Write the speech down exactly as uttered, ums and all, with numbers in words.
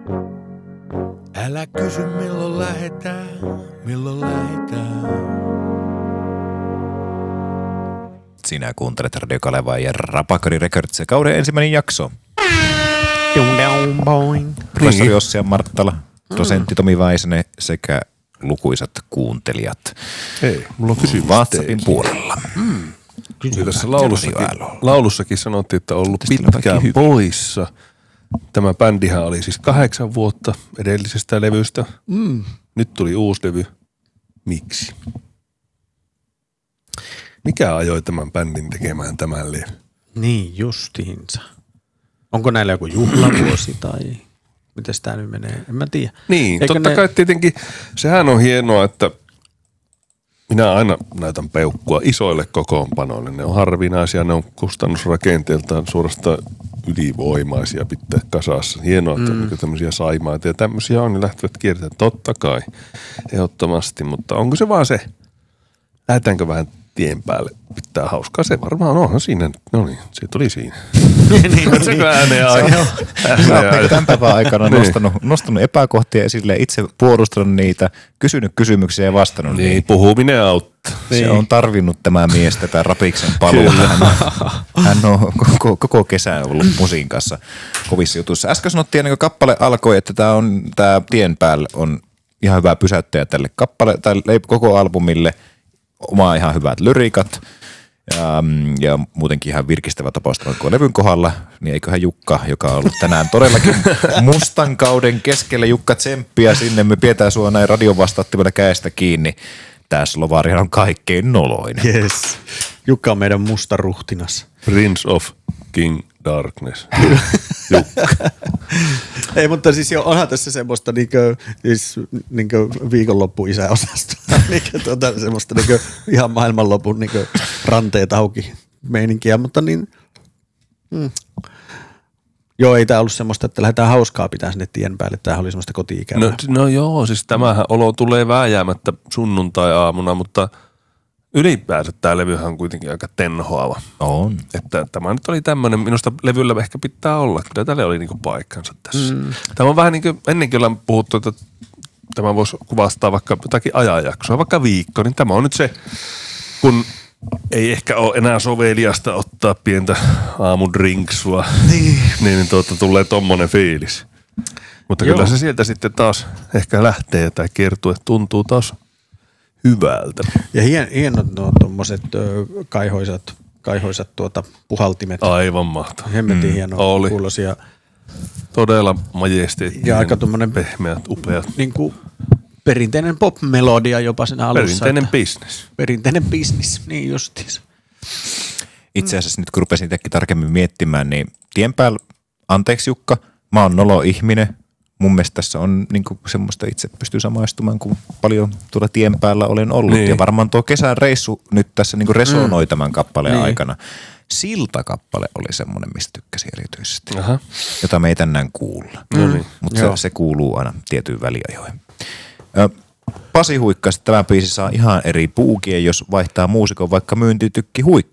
Älä kysy milloin lähetään, milloin lähetään. Sinä kuuntelet Radio Kalevaa ja Rapakari Records, kauden ensimmäinen jakso. Professori Ossi Marttala, dosentti Tomi Väisänen sekä lukuisat kuuntelijat. Hei, mulla on kysymys WhatsAppin puolella. Mm. Tässä laulussakin, laulussakin sanottiin, että on ollut pitkään poissa. Tämä bändihän oli siis kahdeksan vuotta edellisestä levystä. Mm. Nyt tuli uusi levy. Miksi? Mikä ajoi tämän bändin tekemään tämän levy? Niin justiinsa. Onko näillä joku juhlavuosi tai miten tämä nyt menee? En mä tiedä. Niin, Eikö totta ne... kai tietenkin sehän on hienoa, että minä aina näytän peukkua isoille kokoonpanoille. Ne on harvinaisia, ne on kustannusrakenteeltaan suorastaan ylivoimaisia pitää kasassa. Hienoa, että mm. tämmöisiä saimaita ja tämmöisiä on, niin lähtevät kiertämään. Totta kai, ehdottomasti, mutta onko se vaan se? Lähdetäänkö vähän tien päälle? Pitää hauskaa. Se varmaan onhan siinä. No niin, se tuli siinä. niin, Sekö ääneen aika? Oletko tämän päivän aikana nostanut, nostanut epäkohtia esille, itse puolustanut niitä, kysynyt kysymyksiä ja vastannut niin, niitä. puhuminen auttaa. Se niin. on tarvinnut tämä mies tätä Rapiksen palua. Hän, hän on koko, koko kesän ollut musin kanssa kovissa jutuissa. Äsken sanottiin, ennen kuin kappale alkoi, että tämä, on, tämä Tien päällä on ihan hyvä pysäyttäjä tälle kappale, tai koko albumille. Oma ihan hyvät lyriikat ja, ja muutenkin ihan virkistävä tapaus tämän levyn kohdalla, niin eiköhän Jukka, joka on ollut tänään todellakin mustan kauden keskellä, Jukka tsemppiä sinne, me pidetään sua näin radion vastaattimella käestä kiinni. Tää Slovarian on kaikkein noloinen. Yes. Jukka on meidän musta ruhtinas. Prince of King Darkness. Jukka. Ei, mutta siis jo onhan tässä semmoista niinkö, siis niinkö viikonloppu-isäosastoa, niinkö tuota semmoista niinkö ihan maailmanlopun niinkö ranteet auki meininkiä, mutta niin, mm. joo, ei tää ollut semmoista, että lähdetään hauskaa pitää sinne tien päälle, tämähän oli semmoista koti-ikävää. No, no joo, siis tämähän olo tulee vääjäämättä sunnuntai-aamuna, mutta ylipäänsä tämä levyhän on kuitenkin aika tenhoava. On. Että tämä nyt oli tämmöinen, minusta levyllä ehkä pitää olla. Kyllä tälle oli niinku paikkansa tässä. Mm. Tämä on vähän niin kuin ennenkin ollaan puhuttu, että tämä voisi kuvastaa vaikka jotakin ajanjaksoa, vaikka viikko. Niin tämä on nyt se, kun ei ehkä ole enää soveliasta ottaa pientä aamudrinksua, niin, niin tuota, tulee tommonen fiilis. Mutta Joo. kyllä se sieltä sitten taas ehkä lähtee tai kertoo, että tuntuu taas hyvältä. Ja hien, hienot nuo tommoset ö, kaihoisat, kaihoisat tuota puhaltimet. Aivan mahtavaa. Hemmetin mm. hienoa kuulosia. Todella majesteettinen. Ja aika tommonen pehmeät, upeat. Niinku perinteinen pop-melodia jopa sen alussa. Perinteinen business. Perinteinen business, niin justiinsa. Itse asiassa nyt kun rupesin itsekin tarkemmin miettimään, niin tien päällä, anteeksi Jukka, mä oon nolo ihminen. Mun mielestä tässä on niinku semmoista, itse pystyy samaistumaan, kun paljon tuolla tien päällä olen ollut. Niin. Ja varmaan tuo kesän reissu nyt tässä niinku resonoi mm. tämän kappaleen niin. aikana. Siltakappale oli semmoinen, mistä tykkäsin erityisesti, Aha. jota me ei tänään kuulla. Mm. Mutta se, se kuuluu aina tietyin väliajoihin. Pasi Huikkaista tämä biisi saa ihan eri puukia, jos vaihtaa muusikon vaikka myyntitykki Huikka.